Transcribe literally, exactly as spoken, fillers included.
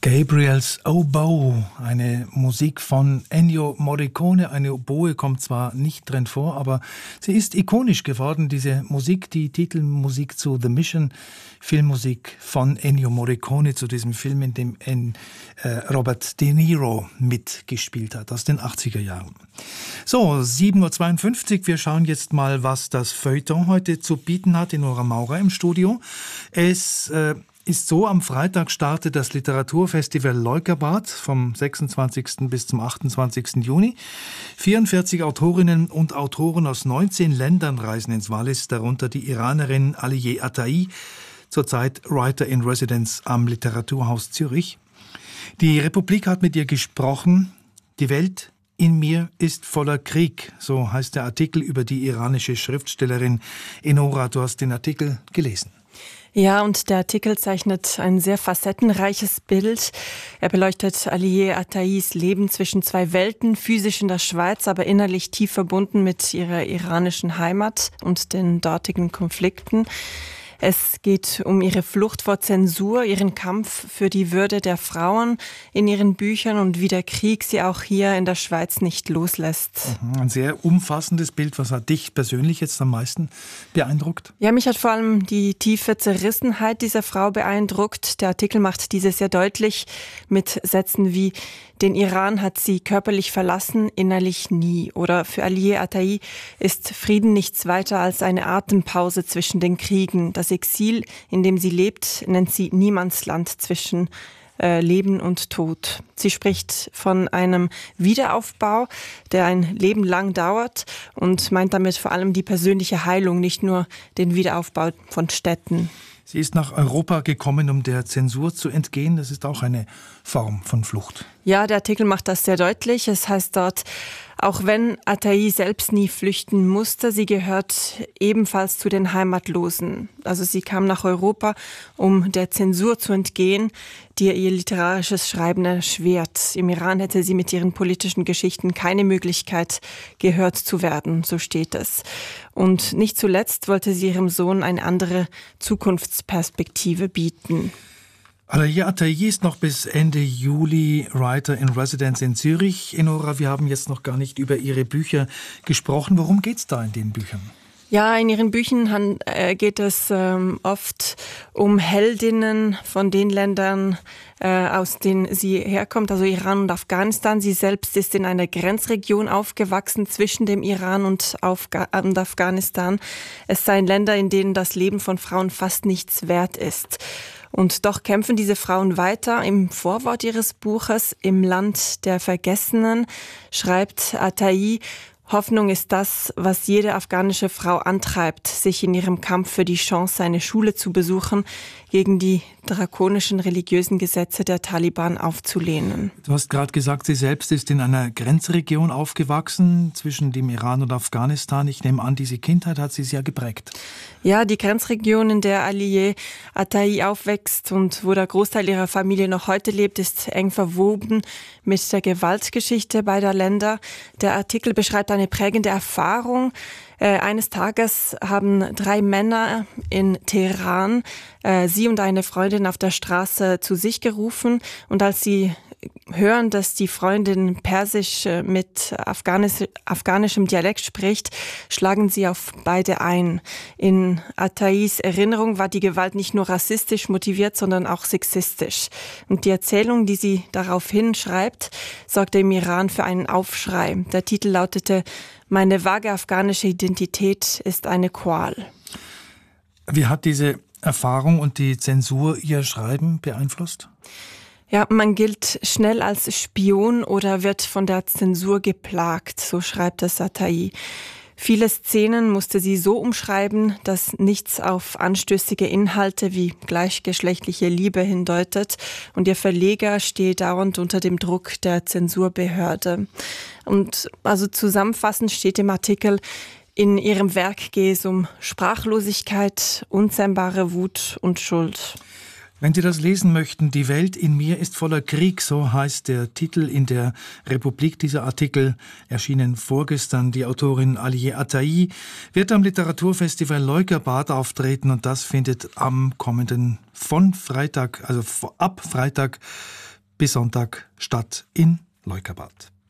Gabriel's Oboe, eine Musik von Ennio Morricone. Eine Oboe kommt zwar nicht drin vor, aber sie ist ikonisch geworden, diese Musik, die Titelmusik zu The Mission, Filmmusik von Ennio Morricone zu diesem Film, in dem in, äh, Robert De Niro mitgespielt hat, aus den achtziger Jahren. So, sieben Uhr zweiundfünfzig, wir schauen jetzt mal, was das Feuilleton heute zu bieten hat in Nora Maurer im Studio. Es äh, ist so, am Freitag startet das Literaturfestival Leukerbad vom sechsundzwanzigsten bis zum achtundzwanzigsten Juni. vierundvierzig Autorinnen und Autoren aus neunzehn Ländern reisen ins Wallis, darunter die Iranerin Aliye Atai, zurzeit Writer in Residence am Literaturhaus Zürich. Die Republik hat mit ihr gesprochen. Die Welt in mir ist voller Krieg, so heißt der Artikel über die iranische Schriftstellerin Enora. Du hast den Artikel gelesen. Ja, und der Artikel zeichnet ein sehr facettenreiches Bild. Er beleuchtet Aliye Atais Leben zwischen zwei Welten, physisch in der Schweiz, aber innerlich tief verbunden mit ihrer iranischen Heimat und den dortigen Konflikten. Es geht um ihre Flucht vor Zensur, ihren Kampf für die Würde der Frauen in ihren Büchern und wie der Krieg sie auch hier in der Schweiz nicht loslässt. Ein sehr umfassendes Bild. Was hat dich persönlich jetzt am meisten beeindruckt? Ja, mich hat vor allem die tiefe Zerrissenheit dieser Frau beeindruckt. Der Artikel macht diese sehr deutlich mit Sätzen wie: Den Iran hat sie körperlich verlassen, innerlich nie. Oder für Aliye Atai ist Frieden nichts weiter als eine Atempause zwischen den Kriegen. Das Exil, in dem sie lebt, nennt sie Niemandsland zwischen äh, Leben und Tod. Sie spricht von einem Wiederaufbau, der ein Leben lang dauert, und meint damit vor allem die persönliche Heilung, nicht nur den Wiederaufbau von Städten. Sie ist nach Europa gekommen, um der Zensur zu entgehen. Das ist auch eine Form von Flucht. Ja, der Artikel macht das sehr deutlich. Es heißt dort: Auch wenn Atai selbst nie flüchten musste, sie gehört ebenfalls zu den Heimatlosen. Also sie kam nach Europa, um der Zensur zu entgehen, die ihr literarisches Schreiben erschwert. Im Iran hätte sie mit ihren politischen Geschichten keine Möglichkeit, gehört zu werden, so steht es. Und nicht zuletzt wollte sie ihrem Sohn eine andere Zukunftsperspektive bieten. Aliye Atai ist noch bis Ende Juli Writer in Residence in Zürich. Enora, wir haben jetzt noch gar nicht über ihre Bücher gesprochen. Worum geht es da in den Büchern? Ja, in ihren Büchern geht es ähm, oft um Heldinnen von den Ländern, äh, aus denen sie herkommt, also Iran und Afghanistan. Sie selbst ist in einer Grenzregion aufgewachsen zwischen dem Iran und, Afga- und Afghanistan. Es seien Länder, in denen das Leben von Frauen fast nichts wert ist. Und doch kämpfen diese Frauen weiter. Im Vorwort ihres Buches Im Land der Vergessenen schreibt Atai: Hoffnung ist das, was jede afghanische Frau antreibt, sich in ihrem Kampf für die Chance, eine Schule zu besuchen, gegen die drakonischen religiösen Gesetze der Taliban aufzulehnen. Du hast gerade gesagt, sie selbst ist in einer Grenzregion aufgewachsen zwischen dem Iran und Afghanistan. Ich nehme an, diese Kindheit hat sie sehr geprägt. Ja, die Grenzregion, in der Aliye Atai aufwächst und wo der Großteil ihrer Familie noch heute lebt, ist eng verwoben mit der Gewaltgeschichte beider Länder. Der Artikel beschreibt eine prägende Erfahrung. Äh, eines Tages haben drei Männer in Teheran äh, sie und eine Freundin auf der Straße zu sich gerufen, und als sie hören, dass die Freundin Persisch mit Afghanisch, afghanischem Dialekt spricht, schlagen sie auf beide ein. In Atais Erinnerung war die Gewalt nicht nur rassistisch motiviert, sondern auch sexistisch. Und die Erzählung, die sie daraufhin schreibt, sorgte im Iran für einen Aufschrei. Der Titel lautete: Meine vage afghanische Identität ist eine Qual. Wie hat diese Erfahrung und die Zensur ihr Schreiben beeinflusst? Ja, man gilt schnell als Spion oder wird von der Zensur geplagt, so schreibt es Atai. Viele Szenen musste sie so umschreiben, dass nichts auf anstößige Inhalte wie gleichgeschlechtliche Liebe hindeutet, und ihr Verleger stehe dauernd unter dem Druck der Zensurbehörde. Und also zusammenfassend steht im Artikel: In ihrem Werk gehe es um Sprachlosigkeit, unzähmbare Wut und Schuld. Wenn Sie das lesen möchten, Die Welt in mir ist voller Krieg, so heißt der Titel in der Republik. Dieser Artikel erschienen vorgestern. Die Autorin Aliye Atai wird am Literaturfestival Leukerbad auftreten, und das findet am kommenden von Freitag, also ab Freitag bis Sonntag statt in Leukerbad.